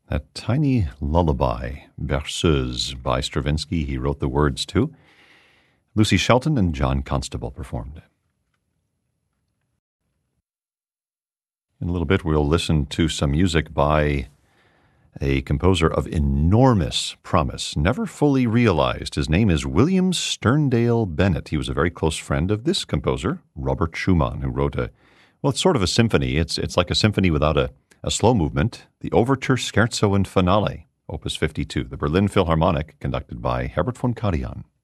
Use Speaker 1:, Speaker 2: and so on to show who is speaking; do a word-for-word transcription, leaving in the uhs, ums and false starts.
Speaker 1: That tiny lullaby, Berceuse, by Stravinsky. He wrote the words too. Lucy Shelton and John Constable performed. In a little bit, we'll listen to some music by a composer of enormous promise, never fully realized. His name is William Sterndale Bennett. He was a very close friend of this composer, Robert Schumann, who wrote a, well, it's sort of a symphony. It's it's like a symphony without a, a slow movement, the Overture, Scherzo, and Finale, Opus fifty-two, the Berlin Philharmonic, conducted by Herbert von Karajan.